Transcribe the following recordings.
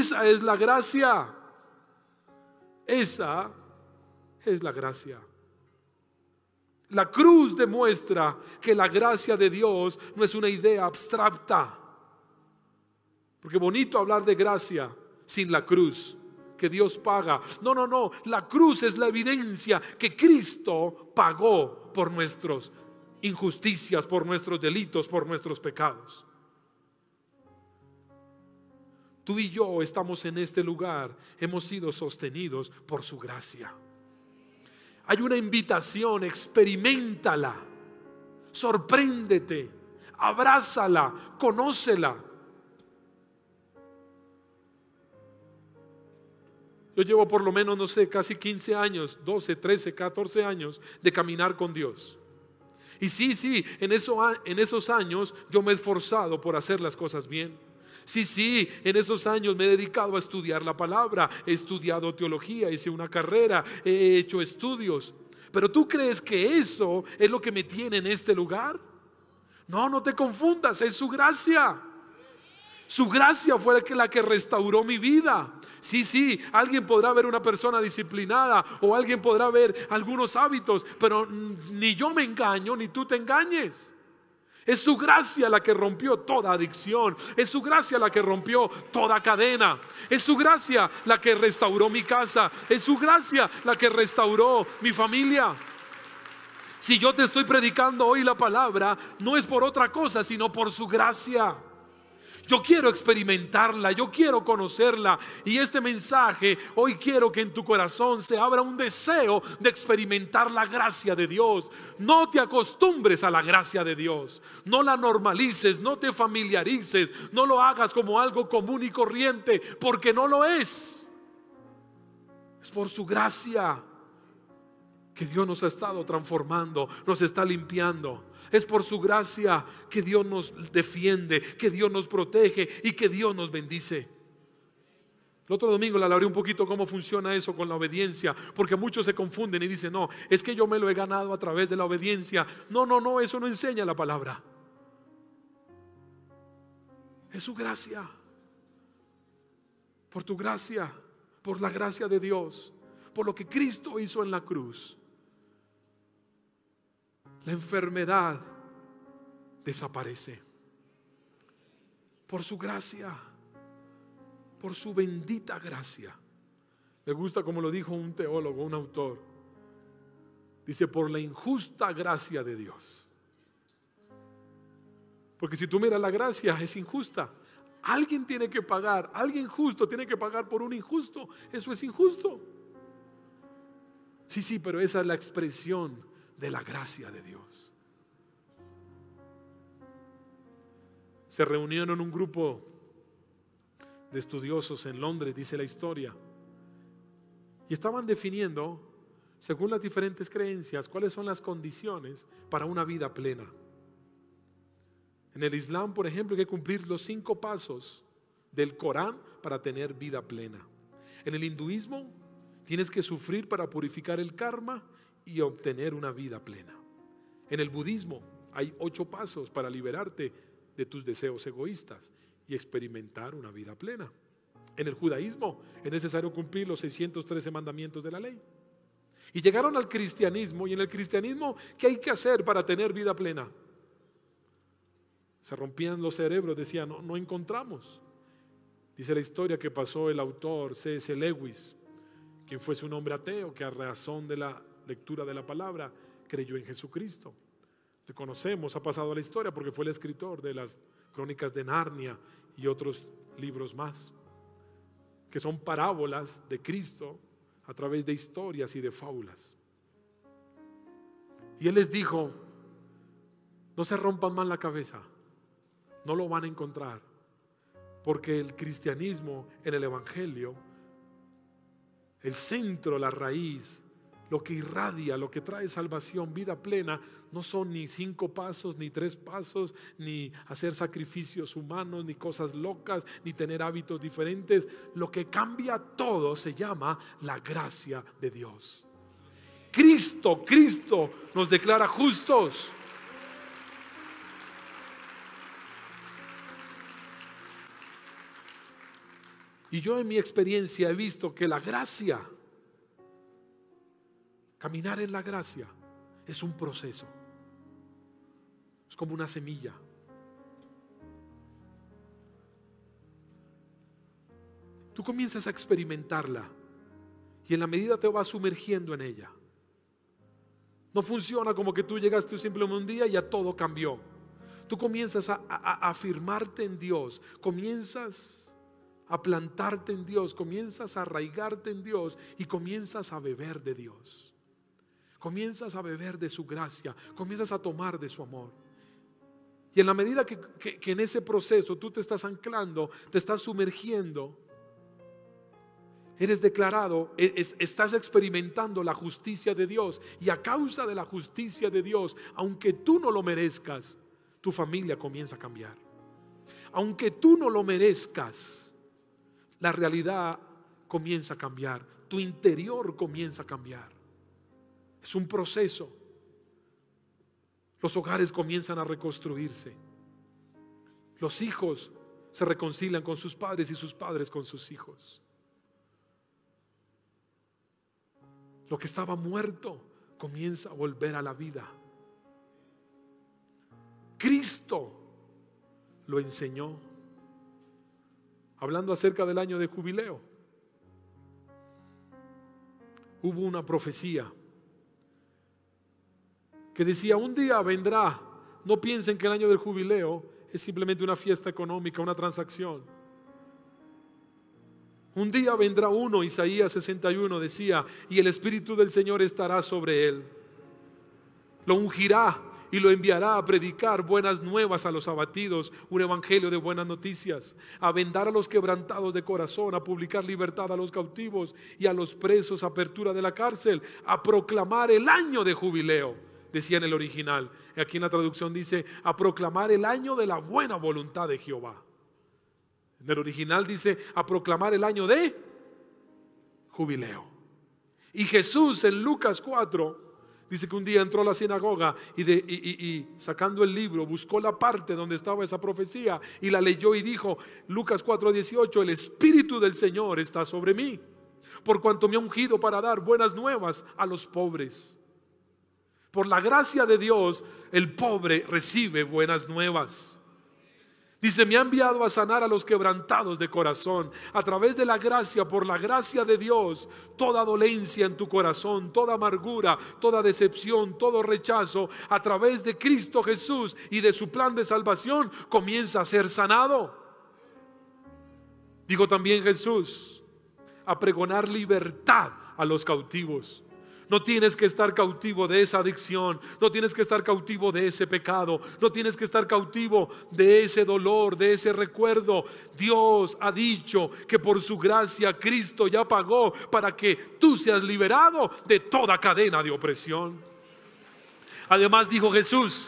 Esa es la gracia. Esa es la gracia. La cruz demuestra que la gracia de Dios no es una idea abstracta. Porque bonito hablar de gracia sin la cruz que Dios paga. No, no, no. La cruz es la evidencia que Cristo pagó por nuestras injusticias, por nuestros delitos, por nuestros pecados. Tú y yo estamos en este lugar, hemos sido sostenidos por su gracia. Hay una invitación, experiméntala, sorpréndete, abrázala, conócela. Yo llevo por lo menos, no sé, casi 15 años, 12, 13, 14 años de caminar con Dios. Y sí, en esos años yo me he esforzado por hacer las cosas bien. Sí, en esos años me he dedicado a estudiar la palabra, he estudiado teología, hice una carrera, he hecho estudios. Pero ¿tú crees que eso es lo que me tiene en este lugar? No, no te confundas, es su gracia. Su gracia fue la que restauró mi vida. Sí, alguien podrá ver una persona disciplinada o alguien podrá ver algunos hábitos, pero ni yo me engaño ni tú te engañes. Es su gracia la que rompió toda adicción. Es su gracia la que rompió toda cadena. Es su gracia la que restauró mi casa. Es su gracia la que restauró mi familia. Si yo te estoy predicando hoy la palabra, no es por otra cosa, sino por su gracia. Yo quiero experimentarla, yo quiero conocerla. Y este mensaje, hoy quiero que en tu corazón se abra un deseo de experimentar la gracia de Dios. No te acostumbres a la gracia de Dios. No la normalices, no te familiarices. No lo hagas como algo común y corriente, porque no lo es. Es por su gracia que Dios nos ha estado transformando, nos está limpiando. Es por su gracia que Dios nos defiende, que Dios nos protege y que Dios nos bendice. El otro domingo le hablé un poquito cómo funciona eso con la obediencia, porque muchos se confunden y dicen: no, es que yo me lo he ganado a través de la obediencia. No, eso no enseña la palabra. Es su gracia. Por tu gracia, por la gracia de Dios, por lo que Cristo hizo en la cruz, la enfermedad desaparece. Por su gracia, por su bendita gracia. Me gusta como lo dijo un teólogo, un autor. Dice: por la injusta gracia de Dios. Porque si tú miras la gracia, es injusta. Alguien tiene que pagar, alguien justo tiene que pagar por un injusto. Eso es injusto. Sí, pero esa es la expresión de la gracia de Dios. Se reunieron un grupo de estudiosos en Londres, dice la historia, y estaban definiendo, según las diferentes creencias, cuáles son las condiciones para una vida plena. En el Islam, por ejemplo, hay que cumplir los 5 pasos del Corán para tener vida plena. En el hinduismo, tienes que sufrir para purificar el karma y obtener una vida plena. En el budismo hay 8 pasos para liberarte de tus deseos egoístas y experimentar una vida plena. En el judaísmo es necesario cumplir los 613 mandamientos de la ley. Y llegaron al cristianismo, y en el cristianismo, ¿qué hay que hacer para tener vida plena? Se rompían los cerebros, decían: no encontramos. Dice la historia que pasó el autor C.S. Lewis, quien fuese un hombre ateo, que a razón de la lectura de la palabra creyó en Jesucristo. Le conocemos, ha pasado a la historia porque fue el escritor de las Crónicas de Narnia y otros libros más, que son parábolas de Cristo a través de historias y de fábulas. Y él les dijo: no se rompan más la cabeza, no lo van a encontrar, porque el cristianismo, en el evangelio, el centro, la raíz, lo que irradia, lo que trae salvación, vida plena, no son ni 5 pasos, ni 3 pasos, ni hacer sacrificios humanos, ni cosas locas, ni tener hábitos diferentes. Lo que cambia todo se llama la gracia de Dios. Cristo nos declara justos. Y yo en mi experiencia he visto que la gracia, caminar en la gracia, es un proceso. Es como una semilla. Tú comienzas a experimentarla y en la medida te vas sumergiendo en ella. No funciona como que tú llegaste simplemente un día y ya todo cambió. Tú comienzas a afirmarte en Dios, comienzas a plantarte en Dios, comienzas a arraigarte en Dios y comienzas a beber de Dios. Comienzas a beber de su gracia, comienzas a tomar de su amor. Y en la medida que en ese proceso tú te estás anclando, te estás sumergiendo, eres declarado, estás experimentando la justicia de Dios. Y a causa de la justicia de Dios, aunque tú no lo merezcas, tu familia comienza a cambiar. Aunque tú no lo merezcas, la realidad comienza a cambiar. Tu interior comienza a cambiar. Es un proceso. Los hogares comienzan a reconstruirse. Los hijos se reconcilian con sus padres y sus padres con sus hijos. Lo que estaba muerto comienza a volver a la vida. Cristo lo enseñó. Hablando acerca del año de jubileo, hubo una profecía que decía: un día vendrá. No piensen que el año del jubileo es simplemente una fiesta económica, una transacción. Un día vendrá uno, Isaías 61 decía, y el Espíritu del Señor estará sobre él. Lo ungirá y lo enviará a predicar buenas nuevas a los abatidos, un evangelio de buenas noticias, a vendar a los quebrantados de corazón, a publicar libertad a los cautivos y a los presos, apertura de la cárcel, a proclamar el año de jubileo, decía en el original. Aquí en la traducción dice a proclamar el año de la buena voluntad de Jehová. En el original dice a proclamar el año de jubileo. Y Jesús en Lucas 4 dice que un día entró a la sinagoga y sacando el libro buscó la parte donde estaba esa profecía y la leyó y dijo, Lucas 4:18, el Espíritu del Señor está sobre mí, por cuanto me ha ungido para dar buenas nuevas a los pobres. Por la gracia de Dios, el pobre recibe buenas nuevas. Dice, me ha enviado a sanar a los quebrantados de corazón. A través de la gracia, por la gracia de Dios, toda dolencia en tu corazón, toda amargura, toda decepción, todo rechazo, a través de Cristo Jesús y de su plan de salvación, comienza a ser sanado. Dijo también Jesús, a pregonar libertad a los cautivos. No tienes que estar cautivo de esa adicción, no tienes que estar cautivo de ese pecado, no tienes que estar cautivo de ese dolor, de ese recuerdo. Dios ha dicho que por su gracia Cristo ya pagó para que tú seas liberado de toda cadena de opresión. Además dijo Jesús,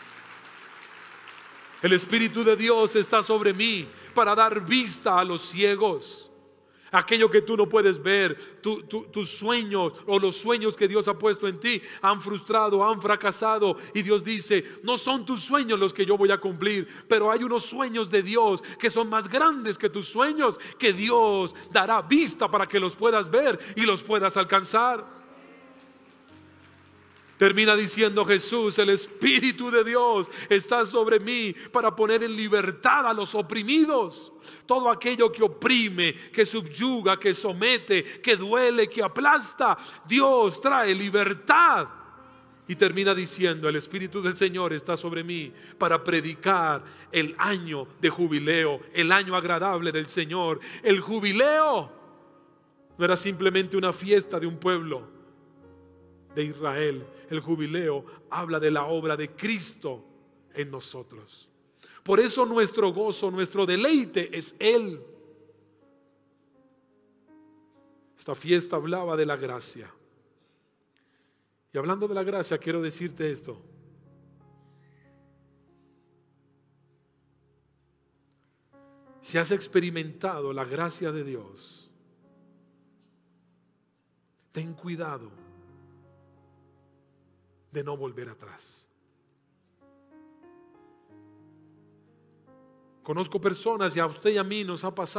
el Espíritu de Dios está sobre mí para dar vista a los ciegos. Aquello que tú no puedes ver, tus sueños o los sueños que Dios ha puesto en ti han frustrado, han fracasado. Y Dios dice, no son tus sueños los que yo voy a cumplir, pero hay unos sueños de Dios que son más grandes que tus sueños, que Dios dará vista para que los puedas ver y los puedas alcanzar. Termina diciendo Jesús, el Espíritu de Dios está sobre mí para poner en libertad a los oprimidos. Todo aquello que oprime, que subyuga, que somete, que duele, que aplasta, Dios trae libertad. Y termina diciendo, el Espíritu del Señor está sobre mí para predicar el año de jubileo, el año agradable del Señor. El jubileo no era simplemente una fiesta de un pueblo de Israel. El jubileo habla de la obra de Cristo en nosotros. Por eso nuestro gozo, nuestro deleite es Él. Esta fiesta hablaba de la gracia. Y hablando de la gracia, quiero decirte esto. Si has experimentado la gracia de Dios, ten cuidado de no volver atrás. Conozco personas, y a usted y a mí nos ha pasado,